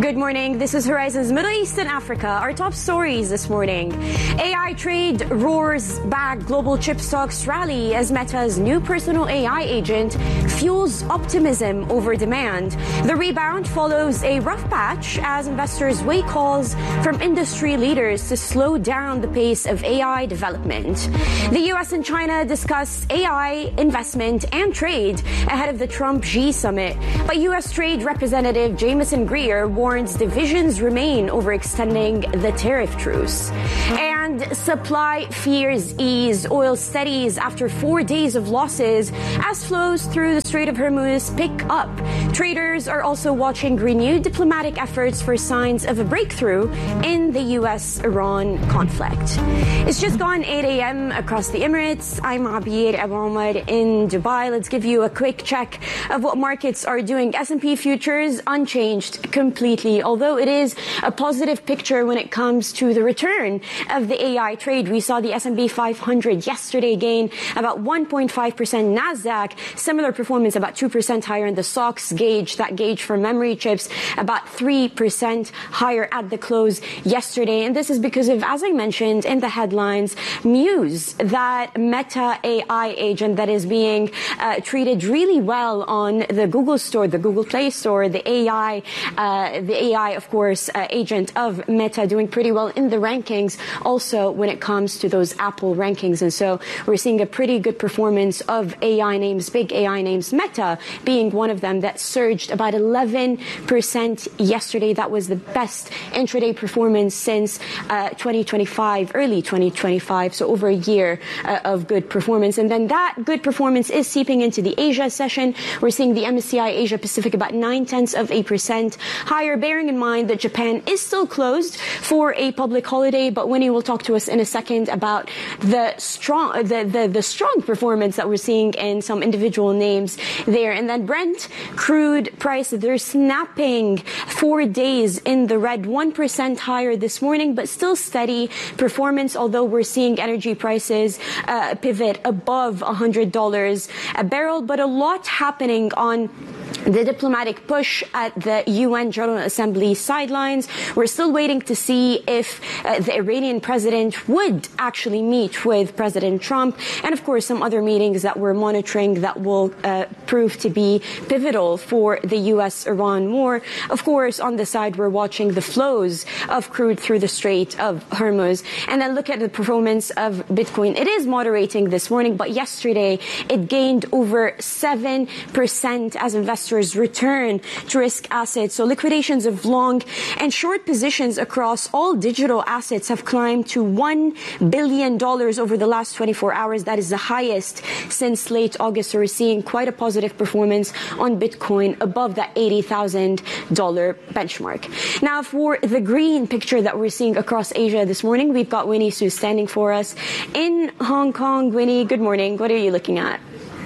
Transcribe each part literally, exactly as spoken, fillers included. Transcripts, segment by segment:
Good morning. This is Horizon's Middle East and Africa. Our top stories this morning. A I trade roars back. Global chip stocks rally as Meta's new personal A I agent fuels optimism over demand. The rebound follows a rough patch as investors weigh calls from industry leaders to slow down the pace of A I development. The U S and China discuss A I investment and trade ahead of the Trump-Xi summit. But U S Trade Representative Jamieson Greer warns divisions remain over extending the tariff truce. And supply fears ease. Oil steadies after four days of losses as flows through the Strait of Hormuz pick up. Traders are also watching renewed diplomatic efforts for signs of a breakthrough in the U S Iran conflict. It's just gone eight a.m. across the Emirates. I'm Abir Abu Omar in Dubai. Let's give you a quick check of what markets are doing. S and P futures unchanged completely, although it is a positive picture when it comes to the return of the A I trade. We saw the S and P five hundred yesterday gain about one point five percent. NASDAQ, similar performance, about two percent higher in the S O X gauge, that gauge for memory chips, about three percent higher at the close yesterday. And this is because of, as I mentioned in the headlines, Muse, that Meta A I agent that is being uh, treated really well on the Google Store, the Google Play Store, the A I, uh, the A I, of course, uh, agent of Meta doing pretty well in the rankings, also when it comes to those Apple rankings. And so we're seeing a pretty good performance of A I names, big A I names, Meta being one of them that surged about eleven percent yesterday. That was the best intraday performance since uh, twenty twenty-five, early twenty twenty-five, so over a year uh, of good performance. And then that good performance is seeping into the Asia session. We're seeing the M S C I Asia Pacific about nine tenths of a percent higher, bearing in mind that Japan is still closed for a public holiday. But Winnie will talk to us in a second about the strong, the, the, the strong performance that we're seeing in some individual names there. And then Brent crude price, they're snapping four days in the red, one percent higher this morning, but still steady performance, although we're seeing energy prices uh, pivot above one hundred dollars a barrel. But a lot happening on the diplomatic push at the U N General Assembly sidelines. We're still waiting to see if uh, the Iranian president would actually meet with President Trump, and of course some other meetings that we're monitoring that will uh, prove to be pivotal for the U S Iran war. Of course, on the side, we're watching the flows of crude through the Strait of Hormuz. And then look at the performance of Bitcoin. It is moderating this morning, but yesterday it gained over seven percent as investors return to risk assets. So liquidations of long and short positions across all digital assets have climbed to one billion dollars over the last twenty-four hours. That is the highest since late August. So we're seeing quite a positive performance on Bitcoin above that eighty thousand dollars benchmark. Now, for the green picture that we're seeing across Asia this morning, we've got Winnie Su standing for us in Hong Kong. Winnie, good morning. What are you looking at?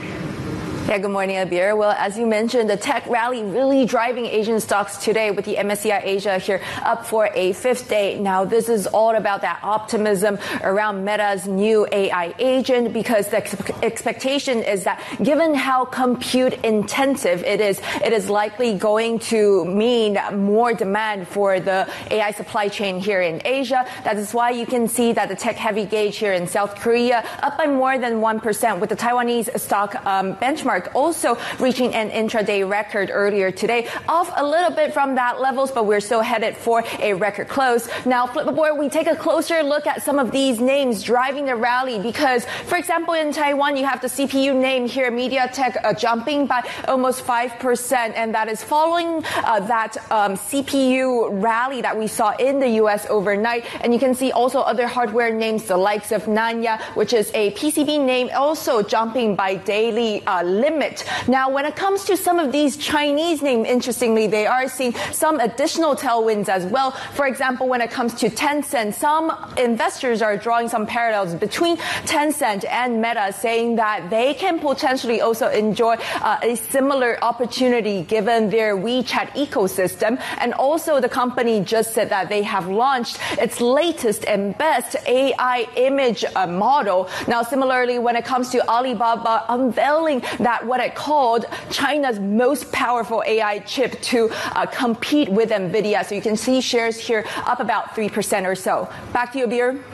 Yeah, good morning, Abir. Well, as you mentioned, the tech rally really driving Asian stocks today with the M S C I Asia here up for a fifth day. Now, this is all about that optimism around Meta's new A I agent, because the ex- expectation is that given how compute intensive it is, it is likely going to mean more demand for the A I supply chain here in Asia. That is why you can see that the tech heavy gauge here in South Korea up by more than one percent, with the Taiwanese stock um, benchmark also reaching an intraday record earlier today, off a little bit from that levels, but we're still headed for a record close. Now, flip the board, we take a closer look at some of these names driving the rally, because, for example, in Taiwan, you have the C P U name here, MediaTek, uh, jumping by almost five percent, and that is following uh, that um, C P U rally that we saw in the U S overnight. And you can see also other hardware names, the likes of Nanya, which is a P C B name, also jumping by daily uh, limit. Now, when it comes to some of these Chinese names, interestingly, they are seeing some additional tailwinds as well. For example, when it comes to Tencent, some investors are drawing some parallels between Tencent and Meta, saying that they can potentially also enjoy uh, a similar opportunity given their WeChat ecosystem. And also, the company just said that they have launched its latest and best A I image uh, model. Now, similarly, when it comes to Alibaba unveiling that that what it called China's most powerful A I chip to uh, compete with NVIDIA. So you can see shares here up about three percent or so. Back to you, Abir.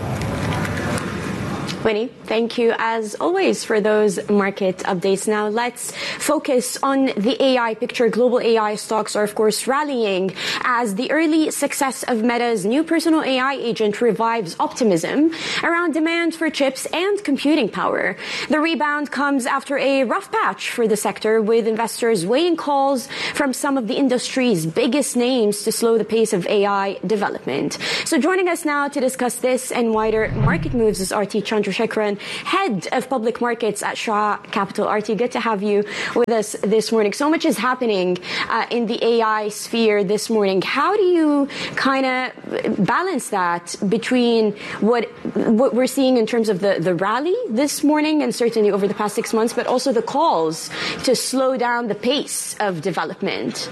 Winnie, thank you as always for those market updates. Now let's focus on the A I picture. Global A I stocks are, of course, rallying as the early success of Meta's new personal A I agent revives optimism around demand for chips and computing power. The rebound comes after a rough patch for the sector, with investors weighing calls from some of the industry's biggest names to slow the pace of A I development. So joining us now to discuss this and wider market moves is R T Chandrasekharan, Head of Public Markets at Shah Capital. R T, good to have you with us this morning. So much is happening uh, in the A I sphere this morning. How do you kind of balance that between what what we're seeing in terms of the, the rally this morning and certainly over the past six months, but also the calls to slow down the pace of development?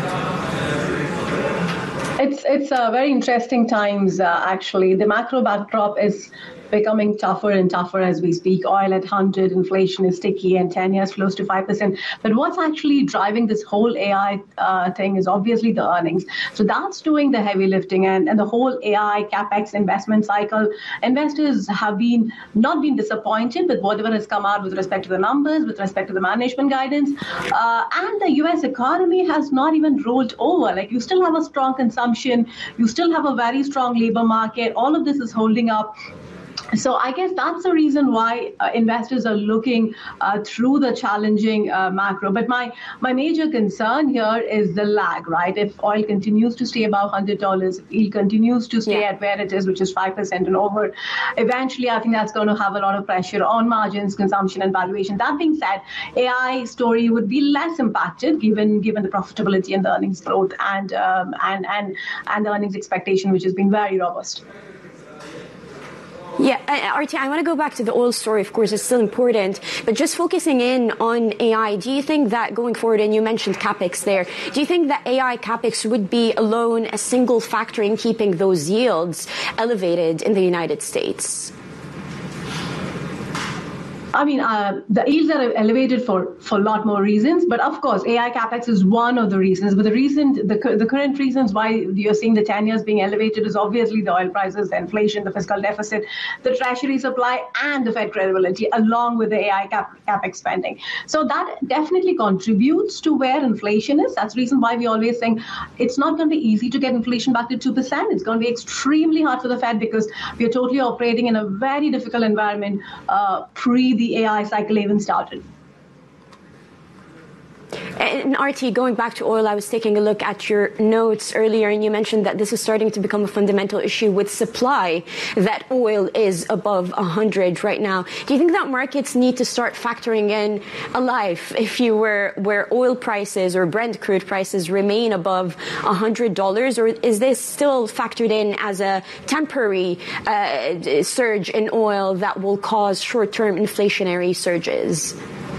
It's it's uh, very interesting times, uh, actually. The macro backdrop is becoming tougher and tougher as we speak. Oil at one hundred, inflation is sticky, and ten years close to five percent. But what's actually driving this whole A I uh, thing is obviously the earnings. So that's doing the heavy lifting, and, and the whole A I CapEx investment cycle. Investors have been not been disappointed with whatever has come out with respect to the numbers, with respect to the management guidance. Uh, and the U S economy has not even rolled over. Like, you still have a strong consumption, you still have a very strong labor market. All of this is holding up. So I guess that's the reason why uh, investors are looking uh, through the challenging uh, macro. But my my major concern here is the lag, right? If oil continues to stay above one hundred dollars, if oil continues to stay yeah. at where it is, which is five percent and over, eventually I think that's going to have a lot of pressure on margins, consumption, and valuation. That being said, A I story would be less impacted given given the profitability and the earnings growth and um, and and and the earnings expectation, which has been very robust. Yeah, uh, R T, I want to go back to the oil story. Of course, it's still important, but just focusing in on A I, do you think that going forward, and you mentioned CapEx there, do you think that A I CapEx would be alone a single factor in keeping those yields elevated in the United States? I mean, uh, the yields are elevated for, for a lot more reasons, but of course, A I CapEx is one of the reasons. But the reason, the, the current reasons why you're seeing the ten years being elevated is obviously the oil prices, the inflation, the fiscal deficit, the treasury supply, and the Fed credibility, along with the A I cap, CapEx spending. So that definitely contributes to where inflation is. That's the reason why we always think it's not going to be easy to get inflation back to two percent. It's going to be extremely hard for the Fed because we're totally operating in a very difficult environment uh, pre the A I cycle even started. And R T, going back to oil, I was taking a look at your notes earlier, and you mentioned that this is starting to become a fundamental issue with supply, that oil is above one hundred right now. Do you think that markets need to start factoring in a life, if you were, where oil prices or Brent crude prices remain above one hundred dollars, or is this still factored in as a temporary uh, surge in oil that will cause short-term inflationary surges?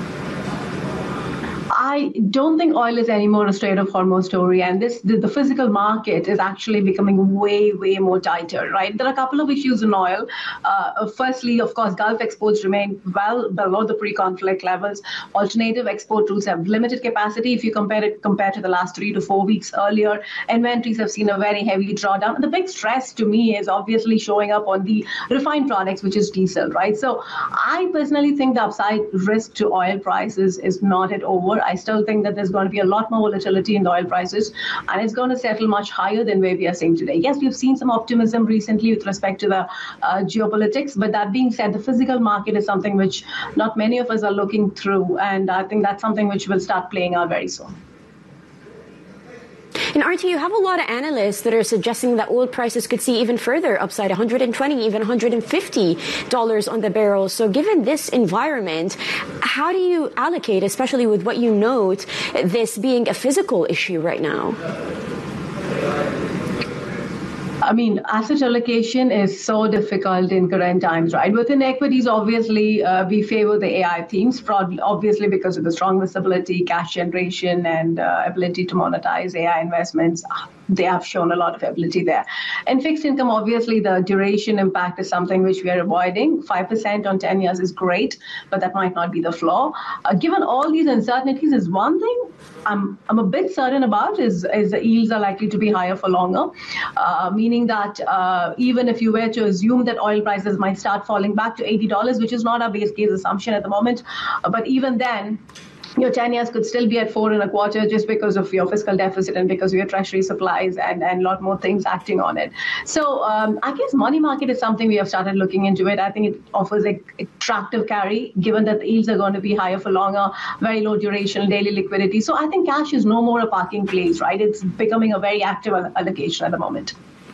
I don't think oil is anymore a Strait of Hormuz story, and this the, the physical market is actually becoming way, way more tighter, right? There are a couple of issues in oil. Uh, firstly, of course, Gulf exports remain well below the pre-conflict levels. Alternative export routes have limited capacity. If you compare it compared to the last three to four weeks earlier, inventories have seen a very heavy drawdown. And the big stress to me is obviously showing up on the refined products, which is diesel, right? So I personally think the upside risk to oil prices is not yet over. I still think that there's going to be a lot more volatility in the oil prices, and it's going to settle much higher than where we are seeing today. Yes, we've seen some optimism recently with respect to the uh, geopolitics, but that being said, the physical market is something which not many of us are looking through, and I think that's something which will start playing out very soon. And R T, you have a lot of analysts that are suggesting that oil prices could see even further upside, one hundred twenty, even one hundred fifty dollars on the barrel. So given this environment, how do you allocate, especially with what you note, this being a physical issue right now? I mean, asset allocation is so difficult in current times, right? Within equities, obviously, uh, we favor the A I themes, probably, obviously because of the strong visibility, cash generation, and uh, ability to monetize A I investments. They have shown a lot of ability there. And fixed income, obviously, the duration impact is something which we are avoiding. five percent on ten years is great, but that might not be the floor. Uh, given all these uncertainties, is one thing I'm, I'm a bit certain about is, is the yields are likely to be higher for longer, uh, meaning that uh, even if you were to assume that oil prices might start falling back to eighty dollars, which is not our base case assumption at the moment, uh, but even then, your ten years could still be at four and a quarter just because of your fiscal deficit and because of your treasury supplies and, and a lot more things acting on it. So um, I guess money market is something we have started looking into it. I think it offers a attractive carry given that the yields are going to be higher for longer, very low duration, daily liquidity. So I think cash is no more a parking place, right? It's becoming a very active allocation at the moment.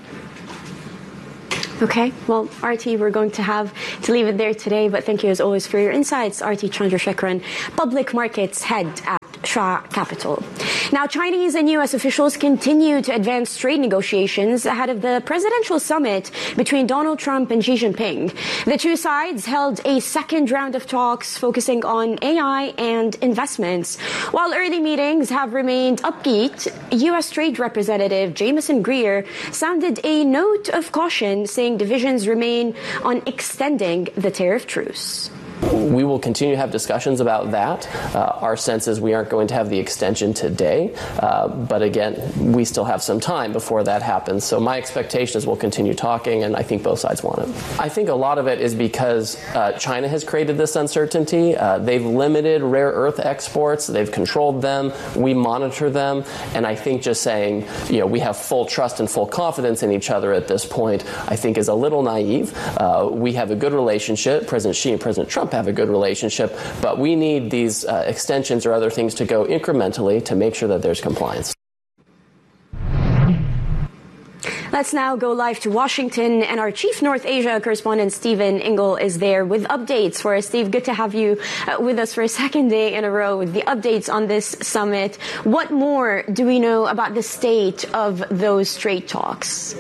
Okay, well, Arti, we're going to have to leave it there today, but thank you as always for your insights. Arti Chandrasekaran, Public Markets Head at Shah Capital. Now, Chinese and U S officials continue to advance trade negotiations ahead of the presidential summit between Donald Trump and Xi Jinping. The two sides held a second round of talks focusing on A I and investments. While early meetings have remained upbeat, U S Trade Representative Jamieson Greer sounded a note of caution, saying divisions remain on extending the tariff truce. We will continue to have discussions about that. Uh, our sense is we aren't going to have the extension today, uh, but again, we still have some time before that happens. So my expectation is we'll continue talking, and I think both sides want it. I think a lot of it is because uh, China has created this uncertainty. Uh, they've limited rare earth exports. They've controlled them. We monitor them. And I think just saying, you know, we have full trust and full confidence in each other at this point, I think is a little naive. Uh, we have a good relationship. President Xi and President Trump have a good relationship, but we need these uh, extensions or other things to go incrementally to make sure that there's compliance. Let's now go live to Washington, and our Chief North Asia correspondent Stephen Ingle is there with updates for us. Steve, good to have you uh, with us for a second day in a row with the updates on this summit. What more do we know about the state of those trade talks?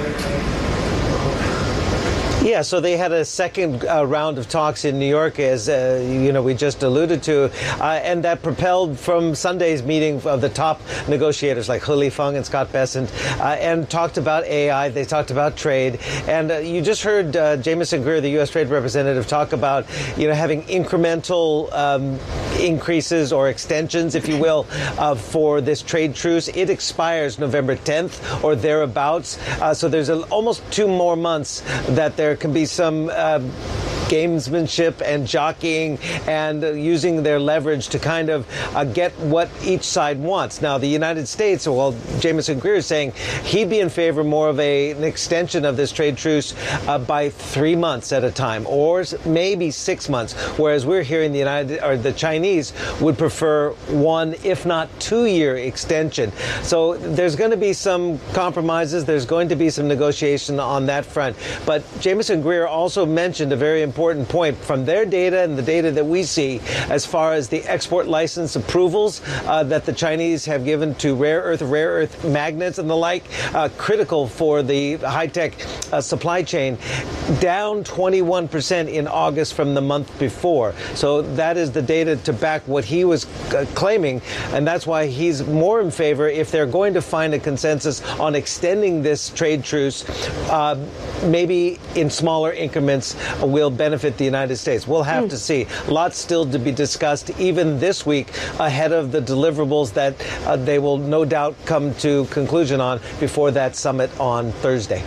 Yeah, so they had a second uh, round of talks in New York, as uh, you know, we just alluded to, uh, and that propelled from Sunday's meeting of the top negotiators like He Lifeng and Scott Bessent, uh, and talked about A I. They talked about trade, and uh, you just heard uh, Jamieson Greer, the U S Trade Representative, talk about you know having incremental um, increases or extensions, if you will, uh, for this trade truce. It expires November tenth or thereabouts, uh, so there's a, almost two more months that there can be some uh, gamesmanship and jockeying and uh, using their leverage to kind of uh, get what each side wants. Now, the United States, well, Jamieson Greer is saying he'd be in favor more of a, an extension of this trade truce uh, by three months at a time, or maybe six months, whereas we're hearing the United or the Chinese would prefer one, if not two-year extension. So there's going to be some compromises. There's going to be some negotiation on that front. But Jamieson Greer also mentioned a very important point from their data and the data that we see as far as the export license approvals uh, that the Chinese have given to rare earth, rare earth magnets and the like, uh, critical for the high-tech uh, supply chain, down twenty-one percent in August from the month before. So that is the data to back what he was uh, claiming, and that's why he's more in favor, if they're going to find a consensus on extending this trade truce, uh, maybe in smaller increments uh, will benefit the United States. We'll have mm. to see. Lots still to be discussed even this week ahead of the deliverables that uh, they will no doubt come to conclusion on before that summit on Thursday.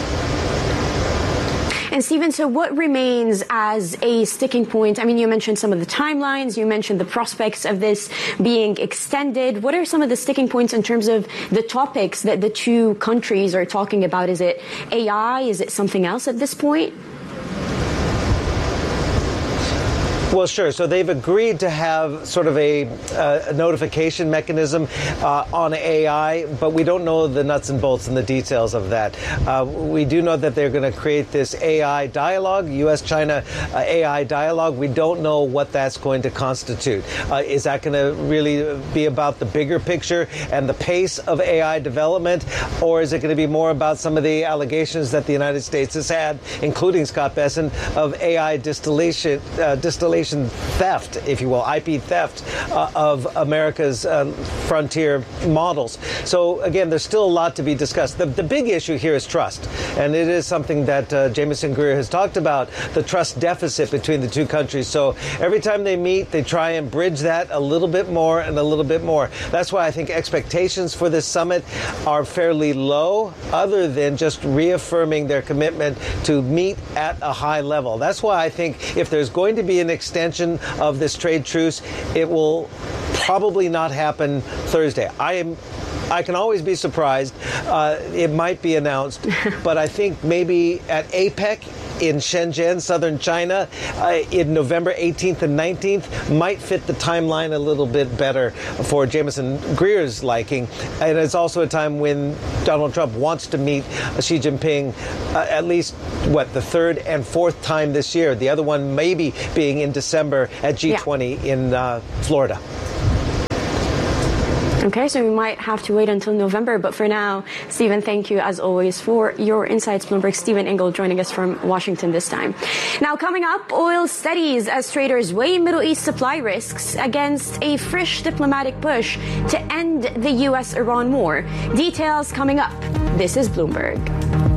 And Stephen, so what remains as a sticking point? I mean, you mentioned some of the timelines, you mentioned the prospects of this being extended. What are some of the sticking points in terms of the topics that the two countries are talking about? Is it A I? Is it something else at this point? Well, sure. So they've agreed to have sort of a, uh, a notification mechanism uh, on A I, but we don't know the nuts and bolts and the details of that. Uh, we do know that they're going to create this A I dialogue, U S China uh, A I dialogue. We don't know what that's going to constitute. Uh, is that going to really be about the bigger picture and the pace of A I development, or is it going to be more about some of the allegations that the United States has had, including Scott Bessent, of A I distillation, uh, distillation theft, if you will, I P theft uh, of America's uh, frontier models? So again, there's still a lot to be discussed. The, the big issue here is trust, and it is something that uh, Jamieson Greer has talked about, the trust deficit between the two countries. So every time they meet, they try and bridge that a little bit more and a little bit more. That's why I think expectations for this summit are fairly low, other than just reaffirming their commitment to meet at a high level. That's why I think if there's going to be an extension of this trade truce, it will probably not happen Thursday. I am I can always be surprised. Uh, it might be announced, but I think maybe at APEC in Shenzhen, southern China, uh, in November eighteenth and nineteenth might fit the timeline a little bit better for Jamieson Greer's liking. And it's also a time when Donald Trump wants to meet Xi Jinping uh, at least, what, the third and fourth time this year. The other one maybe being in December at G twenty yeah. in uh, Florida. Okay, so we might have to wait until November. But for now, Stephen, thank you as always for your insights. Bloomberg Stephen Ingle joining us from Washington this time. Now, coming up, oil steadies as traders weigh Middle East supply risks against a fresh diplomatic push to end the U S Iran war. Details coming up. This is Bloomberg.